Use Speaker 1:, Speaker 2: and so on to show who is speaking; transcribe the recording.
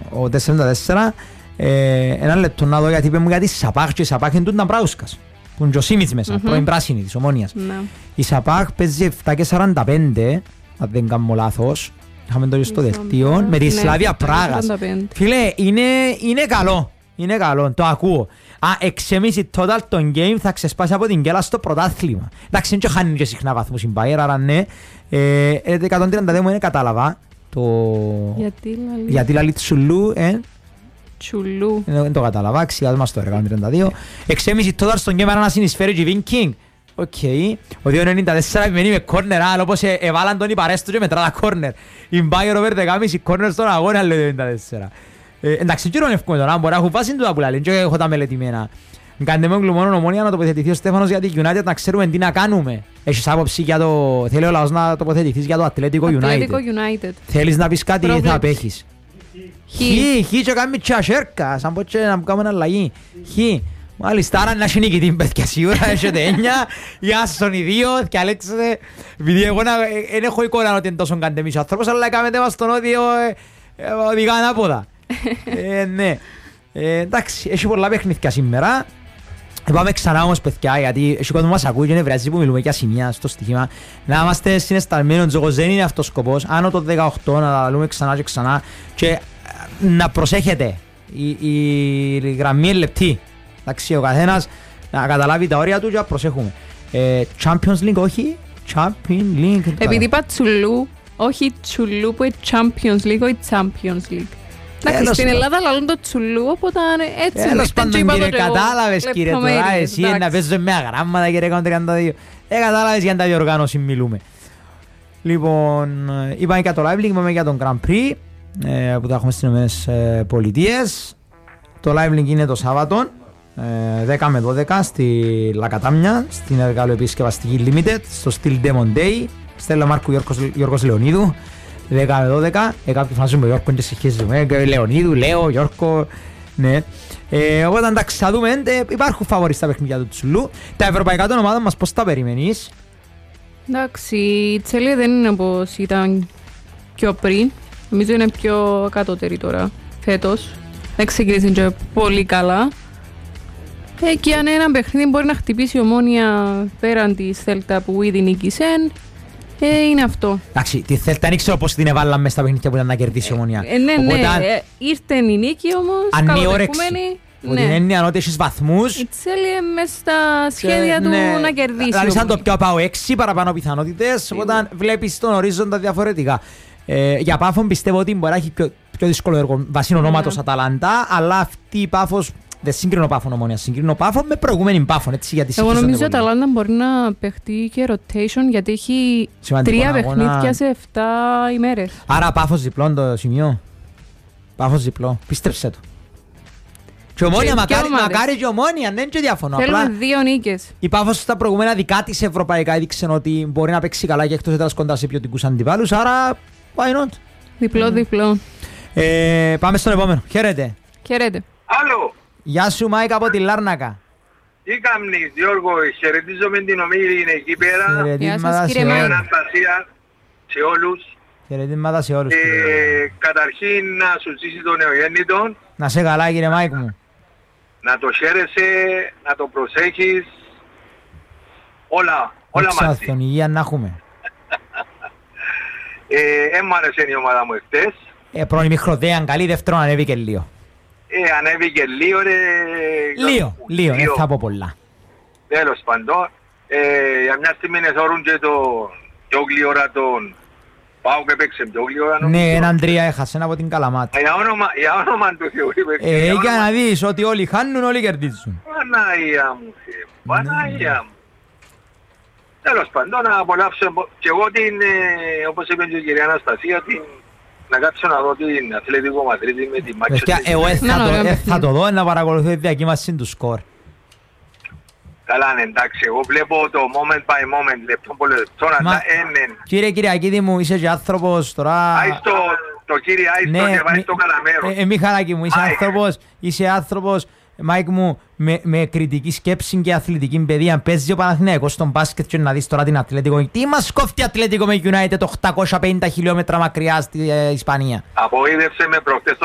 Speaker 1: ο 4-4. Ένα λεπτό να δω γιατί είπε μου γιατί Σαπάχ και η Σαπάχ είναι τούτα Μπράουσκας που είναι και ο Σίμιτς μέσα, πρώην πράσινη της Ομόνιας. Η Σαπάχ παίζει 7-45, αν δεν κάνω λάθος, είχαμε το στο δελτίο, με τη Σλάβια Πράγας. Φίλε, είναι καλό, είναι καλό, το ακούω. 6,5 total τον game θα ξεσπάσει από την Γκέλα στο πρωτάθλημα. Εντάξει, δεν και χάνει και συχνά βαθμούς η Μπάιερ, άρα ναι. 132 μου είναι κατάλαβα. Γιατί λαλεί Τσουλού,
Speaker 2: Τσουλού.
Speaker 1: Δεν το κατάλαβα, αξιάζω μας το έργα 32. 6,5 total στον game, άρα να συνεισφέρει και Vin King. Οκ. Ο 2.94 επιμένει με κόρνερ, αλλά όπως εβάλαν τον υπαρέστο και μετρά τα κόρνερ. Η Μπάιερ over 10,5 κόρνερ στον αγώνα, λέει 94. Εντάξει, και εύκολο τώρα, μπορεί να έχουν βάσει τούτα που λαλεί, και έχω τα μελετημένα. Κάντε με μόνο Ομόνια να τοποθετηθεί ο Στέφανος για τη United, να ξέρουμε τι να κάνουμε. Έχεις άποψη για το... Θέλει ο λαός να τοποθετηθείς για το Ατλέτικο United. Θέλεις να πεις κάτι ή θα απέχεις? Χ και κάνουμε τσιασέρκα, σαν πω και να κάνουμε αλλαγή. Χ. Μάλιστα, άρα να έχει νικητή παιδιά σίγουρα, έχετε έννοια. Γεια σας οι δύο, και αλέξετε. Επειδή εγώ δεν έχω εικόνα ότι είναι τόσο καντεμίς άνθρωπος, αλλά κάμετε μας τον ότι οδηγά ανάποδα. Ναι. Εντάξει, έχει πολλά παιχνίδια σήμερα. Πάμε ξανά όμως παιδιά, γιατί έχει κόσμο μας ακούει και είναι βράζει που μιλούμε για σημεία στο στοιχήμα. Να είμαστε συναισθαλμένοι, ο δεν είναι αυτός ο σκοπός. Άνω το 18 να τα λέμε ξανά και ξανά. Και να προσέχετε, η γραμμή είναι λεπτή. Εντάξει, ο καθένας να καταλάβει τα όρια του και να προσέχουμε. Champions League όχι, Champions League.
Speaker 2: Επειδή είπα Τσουλού, όχι Τσουλού που είναι Champions League, όχι Champions League. Εντάξει, στην Ελλάδα λαλούν το Τσουλού, οπότε έτσι.
Speaker 1: Τέλος πάντων κύριε, κατάλαβες κύριε τώρα, εσύ να παίζω με αγράμματα κύριε 132. Κατάλαβες για να τα διοργάνωση μιλούμε. Λοιπόν, είπαμε για το live link, είπαμε για τον Grand Prix που θα έχουμε στις Ηνωμένες Πολιτείες. Το live link είναι το Σάββατο 10 με 12 στη Λακατάμια, στην εργαλειοεπισκευαστική Limited, στο Steel Demon Day. Στέλλα Μάρκου Γιώργος Λεωνίδου. 10 με 12, κάποιοι φανάζουν με Γιώργο και συγχύζουμε, Λεωνίδου, Λέο, Γιώργο, ναι. Οπότε εντάξει, θα δούμε, υπάρχουν φαβορείς στα παιχνίδια του Τσουλού. Τα ευρωπαϊκά των ομάδων μας πώς τα περιμένεις?
Speaker 2: Εντάξει, η Τσέλια δεν είναι όπως ήταν πιο πριν, νομίζω είναι πιο κατώτερη τώρα, φέτος. Δεν ξεκίνησε και πολύ καλά. Και αν ένα παιχνίδι μπορεί να χτυπήσει η Ομόνια πέραν της Θέλτα που ήδη νίκησαν, είναι αυτό.
Speaker 1: Εντάξει, τη Θέλτα δεν ξέρω πώς την εβάλαμε μέσα στα παιχνίδια που ήταν να κερδίσει η Ομόνια.
Speaker 2: Ναι, ήρθε η νίκη όμως, καλοδεχούμενη.
Speaker 1: Που την έννοια ότι έχεις βαθμούς.
Speaker 2: Η Τσέλια μέσα στα σχέδια του να κερδίσει.
Speaker 1: Δηλαδή σαν το πιο πάω 6 παραπάνω πιθανότητες, όταν βλέπεις τον ορίζοντα διαφορετικά. Για Πάφον πιστεύω ότι μπορεί να έχει πιο δύσκολο έργο βασί ονόματος Αταλάντα, αλλά αυτή η Πάφος δεν συγκρίνω Πάφον Ομόνια, συγκρίνω Πάφον με προηγούμενη Πάφον. Εγώ
Speaker 2: νομίζω ότι η Αταλάντα μπορεί να παιχτεί και rotation γιατί έχει 3 παιχνίδια σε 7 ημέρες.
Speaker 1: Άρα Πάφος διπλό το σημείο. Πάφος διπλό, πίστεψε το. Και Ομόνια, μακάρι και Ομόνια, δεν και διαφωνώ.
Speaker 2: Θέλουμε 2 νίκες.
Speaker 1: Η Πάφος στα προηγούμενα δικά της ευρωπαϊκά έδειξε ότι μπορεί να παίξει καλά και εκτός έδρας κοντά σε ποιοτικούς αντιπάλους, άρα why not.
Speaker 2: Διπλό.
Speaker 1: Πάμε στον επόμενο. Χαίρετε.
Speaker 2: Χαίρετε.
Speaker 3: Άλλο.
Speaker 1: Γεια σου Μάικα από τη Λάρνακα.
Speaker 3: Τι κάνεις Γιώργο, χαιρετίζομαι την ομίλη είναι εκεί πέρα.
Speaker 1: Χαιρετίσματα σε
Speaker 3: όλους. Σε όλους.
Speaker 1: Χαιρετίσματα σε όλους.
Speaker 3: Καταρχήν να σου ζήσει τον νεογέννητον.
Speaker 1: Να σε καλά κύριε Μάικ μου.
Speaker 3: Να το χαίρεσαι, να το προσέχεις. Όλα μαζί.
Speaker 1: Τον υγεία να έχουμε.
Speaker 3: Μ' άρεσε η ομάδα μου εχθές.
Speaker 1: Πρώτη μικροδέαν καλή, δεύτερον ανέβηκε λίγο.
Speaker 3: Ανέβηκε λίγο ρε...
Speaker 1: Λίγο, δεν θα πω πολλά.
Speaker 3: Τέλος πάντων, για μια στιγμή εθώρουν και το πιο γλυόρα τον Πάω και παίξε πιο γλυόρα.
Speaker 1: Ναι, έναν 3 έχασε από την Καλαμάτα.
Speaker 3: Για όνομα του Θεού.
Speaker 1: Για να δεις ότι όλοι χάνουν, όλοι κερδίζουν.
Speaker 3: Παναγία μου, Παναγία μου. Τέλος πάντων, να απολαύσω και εγώ την, όπως είπε και η κυρία Αναστασία, να κάτσω να δω την Αθλητικό Μαδρίτη με τη Μάτσο.
Speaker 1: Εγώ θα το δω να παρακολουθώ τη διακύμαση του σκορ.
Speaker 3: Καλά, εντάξει, εγώ βλέπω το moment by moment, λεπτό από λεπτό, αλλά
Speaker 1: Κύριε Κυριακίδη μου, είσαι και άνθρωπος τώρα...
Speaker 3: Άιστο, το κύριε Άιστο και βάζει το καλαμέρο.
Speaker 1: Μιχαλάκη μου, είσαι άνθρωπος, Μάικ μου, με κριτική σκέψη και αθλητική παιδεία. Παίζει ο Παναθηναϊκός στον μπάσκετ και να δεις τώρα την Ατλέτικο. Τι μας κόφτει Ατλέτικο με United 850 χιλιόμετρα μακριά στη Ισπανία.
Speaker 3: Απογοήτευσε με προχτές